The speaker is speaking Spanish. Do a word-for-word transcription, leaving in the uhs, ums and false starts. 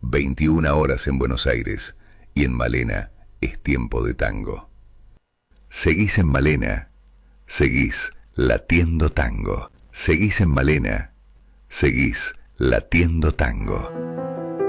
veintiuna horas en Buenos Aires y en Malena es tiempo de tango. Seguís en Malena, seguís latiendo tango. Seguís en Malena, seguís latiendo tango.